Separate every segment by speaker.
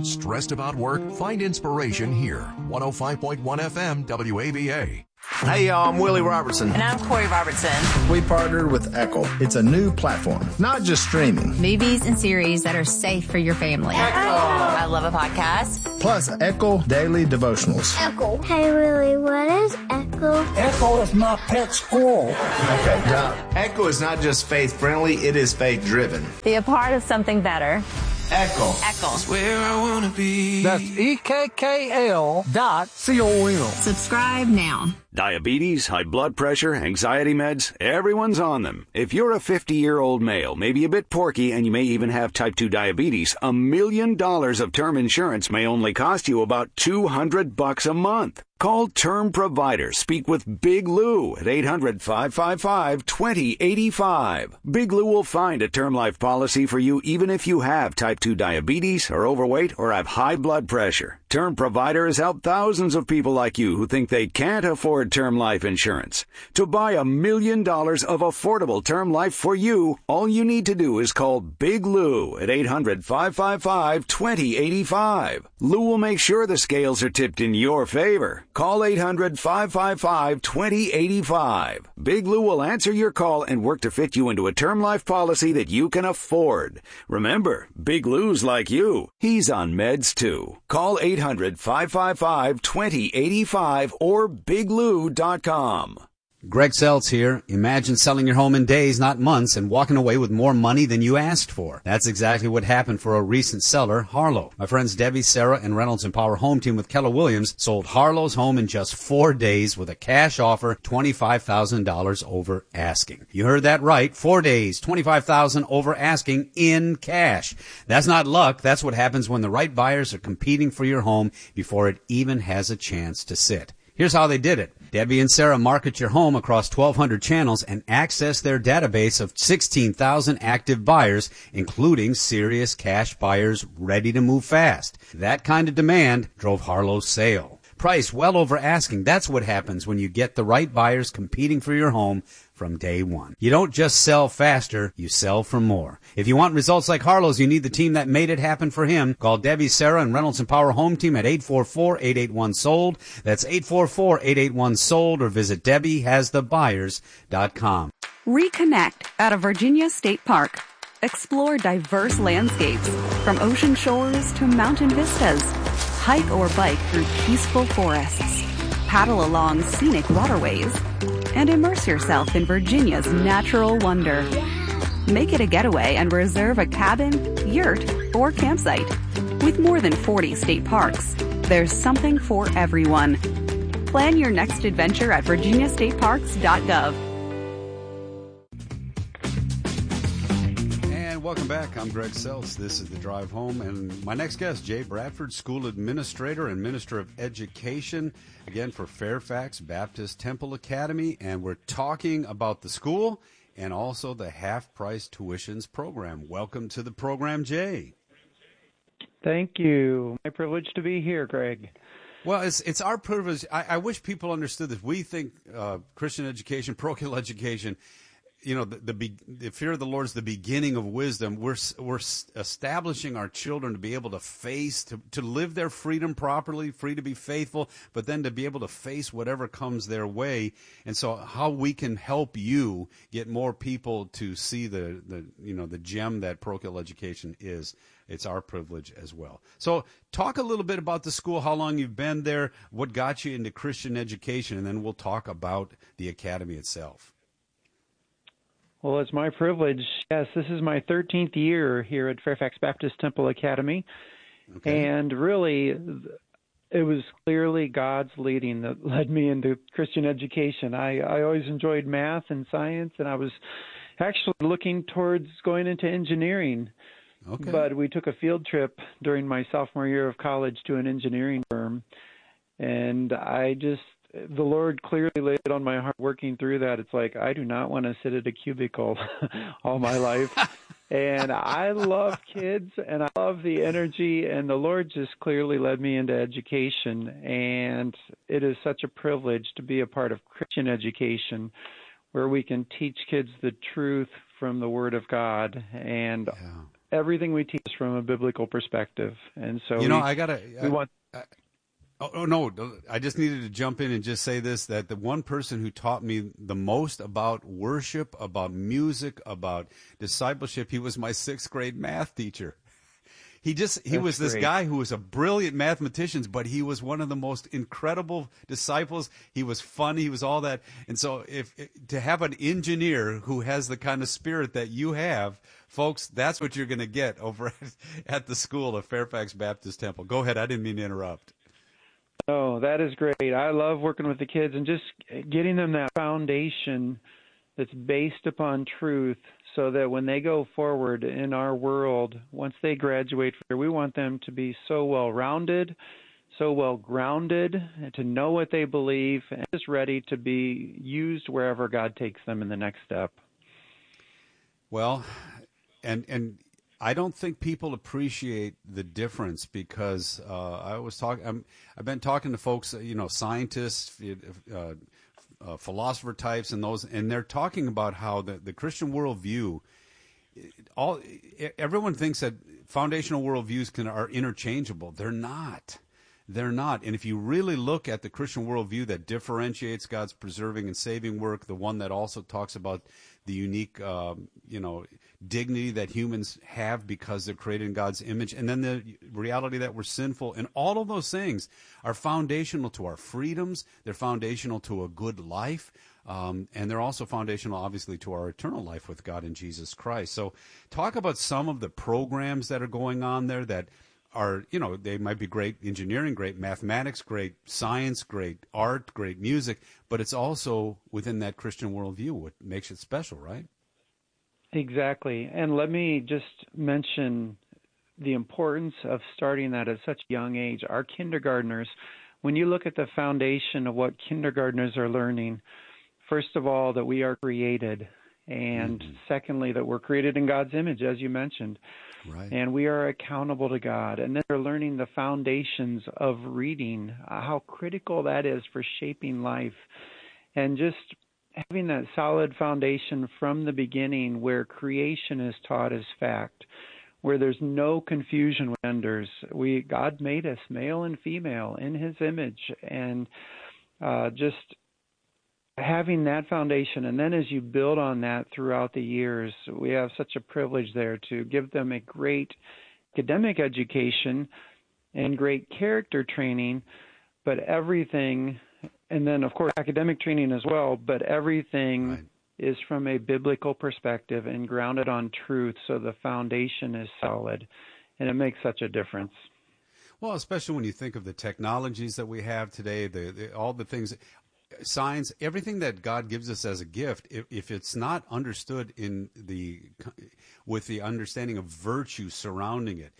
Speaker 1: Stressed about work? Find inspiration here. 105.1 FM WAVA.
Speaker 2: Hey, y'all, I'm Willie Robertson.
Speaker 3: And I'm Corey Robertson.
Speaker 4: We partnered with Echo. It's a new platform, not just streaming.
Speaker 5: Movies and series that are safe for your family.
Speaker 3: Echo. I love a podcast.
Speaker 4: Plus, Echo Daily Devotionals.
Speaker 6: Echo. Hey, Willie, what is Echo?
Speaker 7: Echo is my pet squirrel.
Speaker 4: Okay, now,
Speaker 2: Echo is not just faith-friendly, it is faith-driven.
Speaker 3: Be a part of something better.
Speaker 2: Echo.
Speaker 3: Echo.
Speaker 8: Where I wanna be.
Speaker 7: That's EKKL.com.
Speaker 5: Subscribe now.
Speaker 9: Diabetes, high blood pressure, anxiety meds, everyone's on them. If you're a 50-year-old male, maybe a bit porky, and you may even have type 2 diabetes, $1 million of term insurance may only cost you about $200 a month. Call Term Provider. Speak with Big Lou at 800-555-2085. Big Lou will find a term life policy for you even if you have type 2 diabetes, are overweight, or have high blood pressure. Term Provider has helped thousands of people like you who think they can't afford term life insurance. To buy $1 million of affordable term life for you, all you need to do is call Big Lou at 800-555-2085. Lou will make sure the scales are tipped in your favor. Call 800-555-2085. Big Lou will answer your call and work to fit you into a term life policy that you can afford. Remember, Big Lou's like you. He's on meds too. Call 800-555-2085 or biglou.com.
Speaker 10: Greg Seltz here. Imagine selling your home in days, not months, and walking away with more money than you asked for. That's exactly what happened for a recent seller, Harlow. My friends Debbie, Sarah, and Reynolds Empower Home Team with Keller Williams sold Harlow's home in just 4 days with a cash offer, $25,000 over asking. You heard that right. 4 days, $25,000 over asking in cash. That's not luck. That's what happens when the right buyers are competing for your home before it even has a chance to sit. Here's how they did it. Debbie and Sarah market your home across 1,200 channels and access their database of 16,000 active buyers, including serious cash buyers ready to move fast. That kind of demand drove Harlow's sale. Price well over asking. That's what happens when you get the right buyers competing for your home from day one. You don't just sell faster, you sell for more. If you want results like Harlow's, you need the team that made it happen for him. Call Debbie, Sarah, and Reynolds Empower Home Team at 844-881-SOLD. That's 844-881-SOLD, or visit DebbieHasTheBuyers.com.
Speaker 11: Reconnect at a Virginia State Park. Explore diverse landscapes, from ocean shores to mountain vistas. Hike or bike through peaceful forests. Paddle along scenic waterways. And immerse yourself in Virginia's natural wonder. Make it a getaway and reserve a cabin, yurt, or campsite. With more than 40 state parks, there's something for everyone. Plan your next adventure at virginiastateparks.gov.
Speaker 10: Welcome back. I'm Greg Seltz. This is The Drive Home, and my next guest, Jay Bradford, School Administrator and Minister of Education, again for Fairfax Baptist Temple Academy, and we're talking about the school and also the half-price tuitions program. Welcome to the program, Jay.
Speaker 12: Thank you. My privilege to be here, Greg.
Speaker 10: Well, it's our privilege. I wish people understood this. We think Christian education, parochial education, you know, the fear of the Lord is the beginning of wisdom. We're establishing our children to be able to face, to live their freedom properly, free to be faithful, but then to be able to face whatever comes their way. And so how we can help you get more people to see the gem that parochial education is. It's our privilege as well. So talk a little bit about the school, how long you've been there, what got you into Christian education, and then we'll talk about the academy itself.
Speaker 12: Well, it's my privilege. Yes, this is my 13th year here at Fairfax Baptist Temple Academy. Okay. And really, it was clearly God's leading that led me into Christian education. I always enjoyed math and science, and I was actually looking towards going into engineering. Okay. But we took a field trip during my sophomore year of college to an engineering firm, and the Lord clearly laid it on my heart working through that. It's like, I do not want to sit at a cubicle all my life. And I love kids, and I love the energy, and the Lord just clearly led me into education. And it is such a privilege to be a part of Christian education, where we can teach kids the truth from the Word of God. And everything we teach is from a biblical perspective. And so
Speaker 10: we
Speaker 12: want.
Speaker 10: No, I just needed to jump in and just say this, that the one person who taught me the most about worship, about music, about discipleship, he was my 6th grade math teacher. He was this guy who was a brilliant mathematician, but he was one of the most incredible disciples. He was fun. He was all that. And so to have an engineer who has the kind of spirit that you have, folks, that's what you're going to get over at the school of Fairfax Baptist Temple. Go ahead. I didn't mean to interrupt.
Speaker 12: Oh, that is great. I love working with the kids and just getting them that foundation that's based upon truth, so that when they go forward in our world, once they graduate, we want them to be so well-rounded, so well-grounded, and to know what they believe, and just ready to be used wherever God takes them in the next step.
Speaker 10: Well, and I don't think people appreciate the difference, because I've been talking to folks, scientists, philosopher types, and they're talking about how the Christian worldview, everyone thinks that foundational worldviews are interchangeable. They're not. They're not. And if you really look at the Christian worldview that differentiates God's preserving and saving work, the one that also talks about the unique, dignity that humans have because they're created in God's image, and then the reality that we're sinful, and all of those things are foundational to our freedoms. They're foundational to a good life, and they're also foundational, obviously, to our eternal life with God in Jesus Christ. So talk about some of the programs that are going on there that are, they might be great engineering, great mathematics, great science, great art, great music, but it's also within that Christian worldview what makes it special, right?
Speaker 12: Exactly. And let me just mention the importance of starting that at such a young age. Our kindergartners, when you look at the foundation of what kindergartners are learning, first of all, that we are created, and secondly, that we're created in God's image, as you mentioned.
Speaker 10: Right.
Speaker 12: And we are accountable to God. And then they're learning the foundations of reading, how critical that is for shaping life. And just having that solid foundation from the beginning, where creation is taught as fact, where there's no confusion with genders. God made us male and female in His image, and just having that foundation, and then as you build on that throughout the years, we have such a privilege there to give them a great academic education and great character training, but everything, and then of course academic training as well, but everything is from a biblical perspective and grounded on truth, so the foundation is solid, and it makes such a difference.
Speaker 10: Well, especially when you think of the technologies that we have today, all the things, science, everything that God gives us as a gift, if it's not understood with the understanding of virtue surrounding it,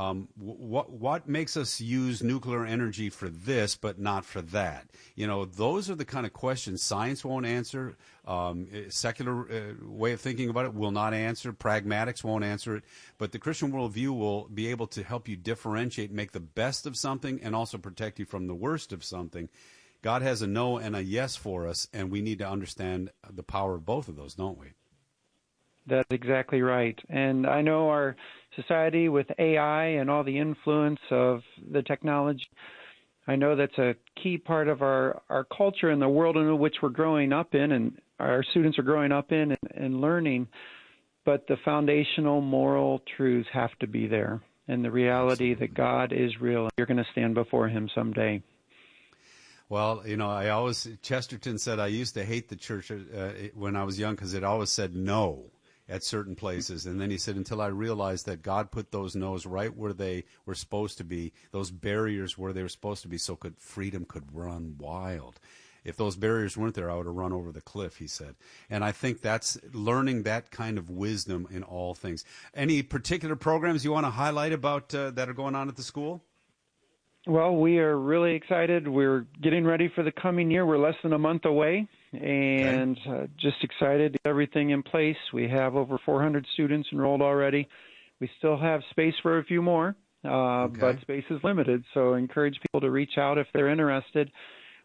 Speaker 10: what makes us use nuclear energy for this but not for that? Those are the kind of questions science won't answer. Secular way of thinking about it will not answer. Pragmatics won't answer it. But the Christian worldview will be able to help you differentiate, make the best of something, and also protect you from the worst of something. God has a no and a yes for us, and we need to understand the power of both of those, don't we?
Speaker 12: That's exactly right. And I know our society with AI and all the influence of the technology, I know that's a key part of our culture and the world in which we're growing up in, and our students are growing up in and learning. But the foundational moral truths have to be there, and the reality that God is real, and you're going to stand before Him someday.
Speaker 10: Well, Chesterton said, I used to hate the church when I was young because it always said no at certain places. And then he said, until I realized that God put those no's right where they were supposed to be, those barriers where they were supposed to be, so freedom could run wild. If those barriers weren't there, I would have run over the cliff, he said. And I think that's learning that kind of wisdom in all things. Any particular programs you want to highlight about that are going on at the school?
Speaker 12: Well, we are really excited. We're getting ready for the coming year. We're less than a month away, and just excited to get everything in place. We have over 400 students enrolled already. We still have space for a few more, but space is limited, so I encourage people to reach out if they're interested.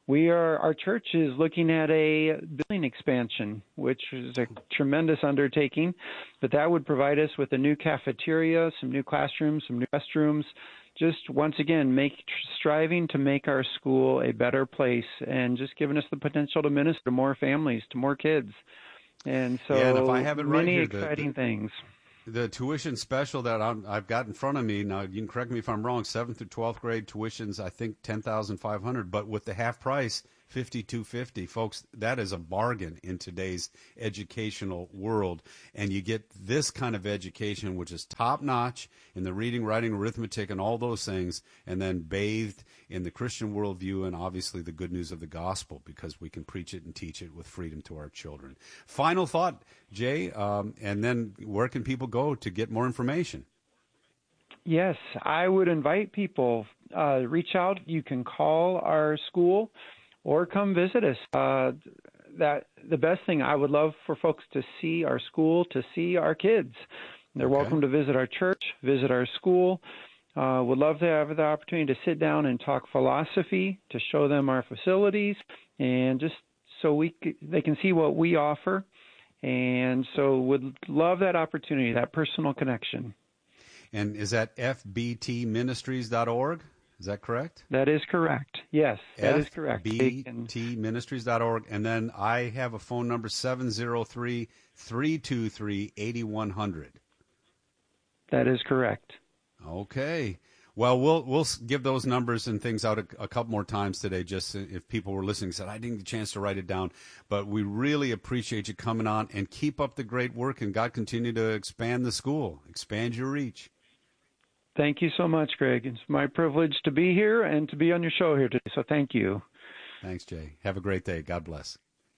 Speaker 12: Our church is looking at a building expansion, which is a tremendous undertaking, but that would provide us with a new cafeteria, some new classrooms, some new restrooms, just once again striving to make our school a better place and just giving us the potential to minister to more families, to more kids. And so
Speaker 10: and if I have it right
Speaker 12: many
Speaker 10: here,
Speaker 12: exciting things.
Speaker 10: The tuition special that I've got in front of me now, you can correct me if I'm wrong, 7th through 12th grade tuitions, I think $10,500, but with the half price, $5,250. Folks, that is a bargain in today's educational world. And you get this kind of education, which is top-notch in the reading, writing, arithmetic, and all those things, and then bathed in the Christian worldview and obviously the good news of the gospel, because we can preach it and teach it with freedom to our children. Final thought, Jay, and then where can people go to get more information?
Speaker 12: Yes, I would invite people, reach out. You can call our school or come visit us. The best thing, I would love for folks to see our school, to see our kids. They're welcome to visit our church, visit our school. Would love to have the opportunity to sit down and talk philosophy, to show them our facilities, and just so they can see what we offer. And so would love that opportunity, that personal connection.
Speaker 10: And is that fbtministries.org? Is that correct?
Speaker 12: That is correct. Yes, that is correct.
Speaker 10: fbtministries.org. And then I have a phone number, 703-323-8100.
Speaker 12: That is correct.
Speaker 10: Okay. Well, we'll give those numbers and things out a couple more times today, just if people were listening and said, I didn't get a chance to write it down. But we really appreciate you coming on, and keep up the great work, and God continue to expand the school, expand your reach.
Speaker 12: Thank you so much, Greg. It's my privilege to be here and to be on your show here today, so thank you.
Speaker 10: Thanks, Jay. Have a great day. God bless.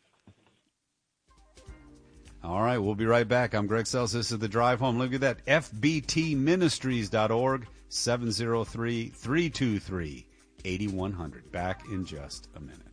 Speaker 10: All right, we'll be right back. I'm Greg Sells. This is The Drive Home. Look at that, fbtministries.org, 703-323-8100. Back in just a minute.